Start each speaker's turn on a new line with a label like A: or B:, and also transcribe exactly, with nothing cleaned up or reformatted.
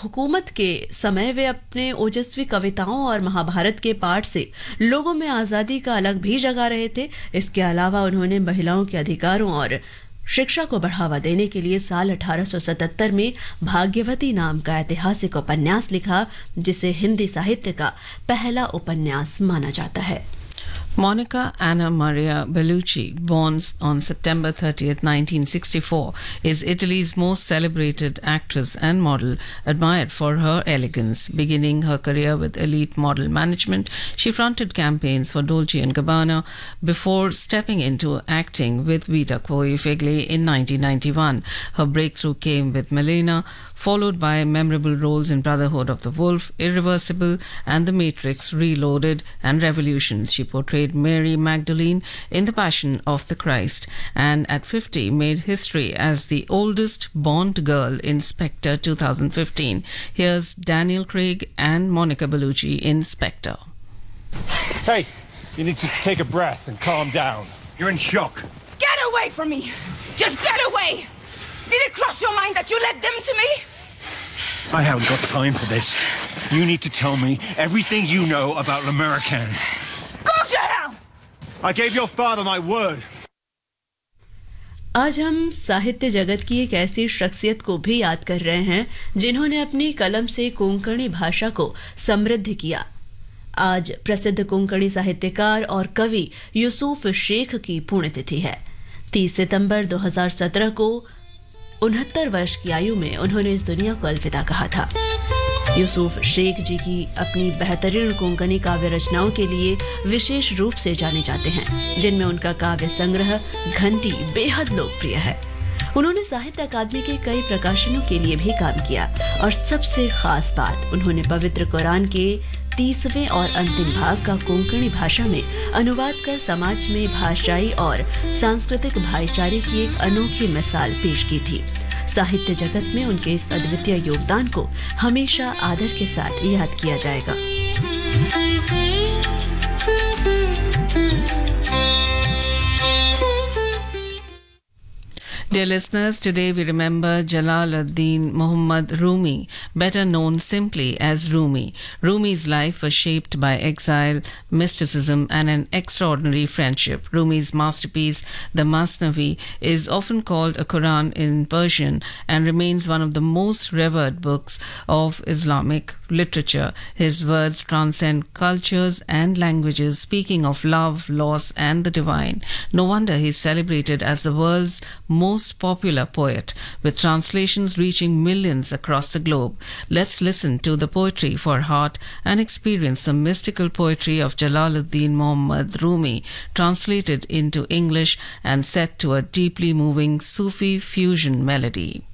A: हुकूमत के समय वे अपने ओजस्वी कविताओं और महाभारत के पाठ से लोगों में आज़ादी का अलग भी जगा रहे थे। इसके अलावा उन्होंने महिलाओं के अधिकारों और शिक्षा को बढ़ावा देने के लिए साल अठारह सौ सतहत्तर में भाग्यवती नाम का ऐतिहासिक उपन्यास लिखा, जिसे हिंदी साहित्य का पहला उपन्यास माना जाता है।
B: Monica Anna Maria Bellucci, born on September thirtieth, nineteen sixty-four, is Italy's most celebrated actress and model, admired for her elegance. Beginning her career with elite model management, she fronted campaigns for Dolce and Gabbana before stepping into acting with Vita Coi Figli in nineteen ninety-one. Her breakthrough came with Melina, followed by memorable roles in Brotherhood of the Wolf, Irreversible, and The Matrix Reloaded and Revolutions. She portrayed Mary Magdalene in The Passion of the Christ, and at fifty made history as the oldest Bond girl in Spectre twenty fifteen. Here's Daniel Craig and Monica Bellucci in Spectre.
C: Hey, you need to take a breath and calm down. You're in shock.
D: Get away from me! Just get away! Did it cross your mind that you led them to me?
C: I haven't got time for this. You need to tell me everything you know about L'Americaine.
D: Go to hell!
C: I gave your father my word.
A: आज हम साहित्य जगत की एक ऐसी शख्सियत को भी याद कर रहे हैं जिन्होंने अपनी कलम से कोंकणी भाषा को समृद्ध किया। आज प्रसिद्ध कोंकणी साहित्यकार और कवि यूसुफ शेख की पुण्यतिथि है। तीस सितंबर दो हज़ार सत्रह को उनहत्तर वर्ष की आयु में उन्होंने इस दुनिया को अलविदा कहा था। यूसुफ शेख जी की अपनी बेहतरीन कोंकणी काव्य रचनाओं के लिए विशेष रूप से जाने जाते हैं, जिनमें उनका काव्य संग्रह घंटी बेहद लोकप्रिय है। उन्होंने साहित्य अकादमी के कई प्रकाशनों के लिए भी काम किया और सबसे खास बात, उन्होंने पवित्र कुरान के तीसवें और अंतिम भाग का कोंकणी भाषा में अनुवाद कर समाज में भाषाई और सांस्कृतिक भाईचारे की एक अनोखी मिसाल पेश की थी। साहित्य जगत में उनके इस अद्वितीय योगदान को हमेशा आदर के साथ याद किया जाएगा।
B: Dear listeners, today we remember Jalaluddin Muhammad Rumi, better known simply as Rumi. Rumi's life was shaped by exile, mysticism, and an extraordinary friendship. Rumi's masterpiece, the Masnavi, is often called a Quran in Persian and remains one of the most revered books of Islamic literature. His words transcend cultures and languages, speaking of love, loss, and the divine. No wonder he is celebrated as the world's most popular poet, with translations reaching millions across the globe. Let's listen to the poetry for heart and experience the mystical poetry of Jalaluddin Muhammad Rumi, translated into English and set to a deeply moving Sufi fusion melody.